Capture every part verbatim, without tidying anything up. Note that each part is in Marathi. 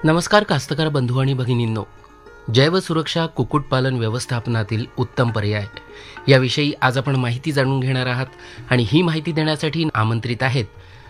नमस्कार कास्तकार बंधू आणि भगिनींनो, जैव सुरक्षा कुक्कुटपालन व्यवस्थापनातील उत्तम पर्याय याविषयी आज आपण माहिती जाणून घेणार आहात आणि ही माहिती देण्यासाठी आमंत्रित आहेत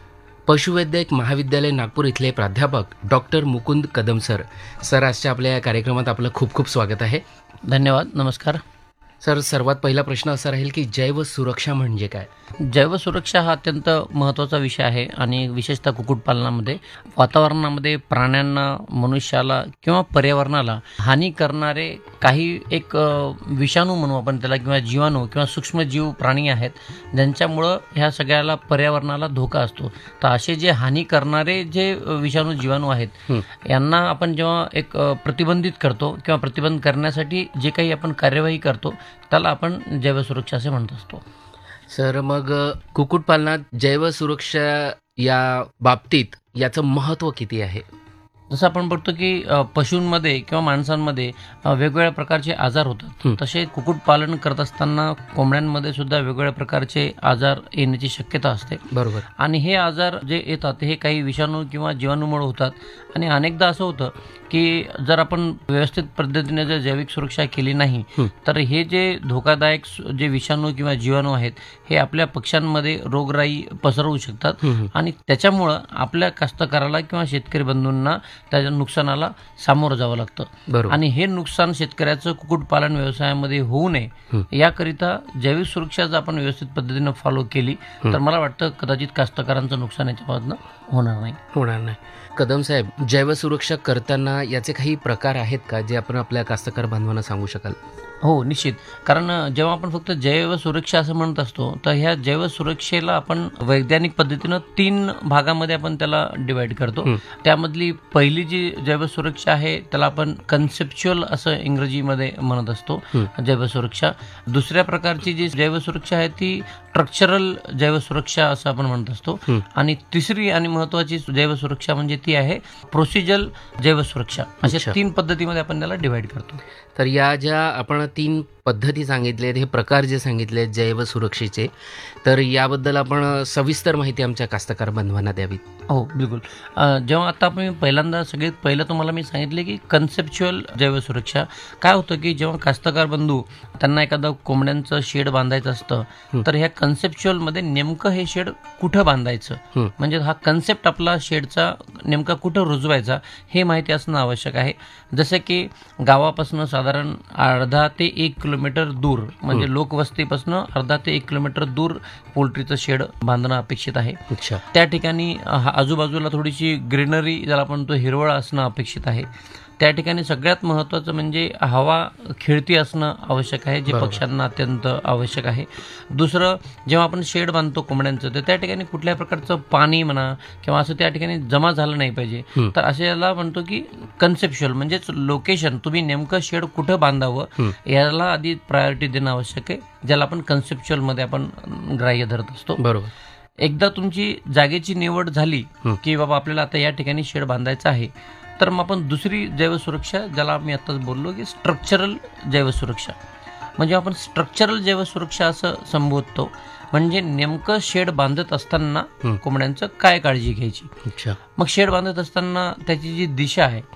पशुवैद्यक महाविद्यालय नागपूर इथले प्राध्यापक doctor Mukund Kadam sir. Sir, आजच्या आपल्या या कार्यक्रमात आपलं खूप खूप स्वागत आहे. धन्यवाद. नमस्कार सर, सर्वात पहिला प्रश्न असा राहील की जैव सुरक्षा म्हणजे काय? जैव सुरक्षा हा अत्यंत महत्त्वाचा विषय आहे आणि विशेषतः कुक्कुटपालनामध्ये वातावरणामध्ये प्राण्यांना, मनुष्याला किंवा पर्यावरणाला हानी करणारे काही एक विषाणू म्हणू आपण त्याला, किंवा जीवाणू किंवा सूक्ष्मजीव प्राणी आहेत ज्यांच्यामुळं ह्या सगळ्याला पर्यावरणाला धोका असतो. तर असे जे हानी करणारे जे विषाणू जीवाणू आहेत यांना आपण जेव्हा एक प्रतिबंधित करतो किंवा प्रतिबंध करण्यासाठी जे काही आपण कार्यवाही करतो त्याला आपण जैव सुरक्षा असे म्हणत असतो. सर, मग कुक्कुटपालनात जैव सुरक्षा या बाबतीत याचं महत्त्व किती आहे? जसं आपण बघतो की पशूंमध्ये किंवा माणसांमध्ये वेगवेगळ्या प्रकारचे आजार होतात, तसे कुक्कुटपालन करत असताना कोंबड्यांमध्ये सुद्धा वेगवेगळ्या प्रकारचे आजार येण्याची शक्यता असते. बरोबर. आणि हे आजार जे येतात हे काही विषाणू किंवा जीवाणूमुळे होतात. आणि अनेकदा असं होतं की जर आपण व्यवस्थित पद्धतीने जर जैविक सुरक्षा केली नाही तर हे जे धोकादायक जे विषाणू किंवा जीवाणू आहेत हे आपल्या पक्ष्यांमध्ये रोगराई पसरवू शकतात आणि त्याच्यामुळं आपल्या कास्तकाराला किंवा शेतकरी बंधूंना त्याच्या नुकसानाला सामोरं जावं लागतं. आणि हे नुकसान शेतकऱ्याचं कुक्कुटपालन व्यवसायामध्ये होऊ नये याकरिता जैविक सुरक्षा जर आपण व्यवस्थित पद्धतीनं फॉलो केली तर मला वाटतं कदाचित कास्तकारांचं नुकसान याच्यापासून होणार नाही होणार नाही कदम साहेब, जैव सुरक्षा करताना याचे काही प्रकार आहेत का जे आपण आपल्या कास्तकार बांधवांना सांगू शकाल? हो, निश्चित. कारण जेव्हा आपण फक्त जैव सुरक्षा असं म्हणत असतो तर ह्या जैव सुरक्षेला आपण वैज्ञानिक पद्धतीनं तीन भागामध्ये आपण त्याला डिवाइड करतो. त्यामधली पहिली जी जैव सुरक्षा आहे त्याला आपण कन्सेप्च्युअल असं इंग्रजीमध्ये म्हणत असतो जैव सुरक्षा. दुसऱ्या प्रकारची जी जैव सुरक्षा आहे ती स्ट्रक्चरल जैव सुरक्षा असं आपण म्हणत असतो. आणि तिसरी आणि महत्त्वाची जैव सुरक्षा म्हणजे ती आहे प्रोसिजरल जैव सुरक्षा. अशा तीन पद्धतीमध्ये आपण त्याला डिवाइड करतो. तर या ज्या आपण तीन पद्धती सांगितलेत, हे प्रकार जे सांगितले जैव सुरक्षेचे, तर याबद्दल आपण सविस्तर माहिती आमच्या कास्तकार बांधवांना द्यावी. हो, बिलकुल. जेव्हा आता आपण पहिल्यांदा सगळ्यात पहिलं तुम्हाला मी सांगितले की कन्सेप्च्युअल जैव सुरक्षा काय होतं की जेव्हा कास्तकार बंधू त्यांना एखादं कोंबड्यांचं शेड बांधायचं असतं तर ह्या कन्सेप्च्युअलमध्ये नेमकं हे शेड कुठं बांधायचं, म्हणजे हा कन्सेप्ट आपला शेडचा नेमका कुठं रुजवायचा हे माहिती असणं आवश्यक आहे. जसे की गावापासून साधारण अर्धा ते एक किलोमीटर दूर, म्हणजे लोकवस्तीपासून अर्धा ते एक किलोमीटर दूर पोल्ट्रीचं शेड बांधणं अपेक्षित आहे. त्या ठिकाणी आजूबाजूला थोडीशी ग्रीनरी ज्याला आपण तो हिरवळ असणं अपेक्षित आहे. त्या ठिकाणी सगळ्यात महत्त्वाचं म्हणजे हवा खेळती असणं आवश्यक आहे, जे पक्ष्यांना अत्यंत आवश्यक आहे. दुसरं, जेव्हा आपण शेड बांधतो कोंबड्यांचं तर त्या ठिकाणी कुठल्याही प्रकारचं पाणी म्हणा किंवा असं त्या ठिकाणी जमा झालं नाही पाहिजे. तर असे याला म्हणतो की कन्सेप्च्युअल म्हणजेच लोकेशन, तुम्ही नेमकं शेड कुठं बांधावं याला आधी प्रायोरिटी देणं आवश्यक आहे, ज्याला आपण कन्सेप्च्युअलमध्ये आपण ग्राह्य धरत असतो. बरोबर. एकदा तुमची जागेची निवड झाली की बाबा आपल्याला आता या ठिकाणी शेड बांधायचं आहे तर मग आपण दुसरी जैव सुरक्षा ज्याला मी आत्ताच बोललो की स्ट्रक्चरल जैव सुरक्षा, म्हणजे आपण स्ट्रक्चरल जैव सुरक्षा असं संबोधतो. म्हणजे नेमकं शेड बांधत असताना कोंबड्यांचं काय काळजी घ्यायची. मग शेड बांधत असताना त्याची जी दिशा आहे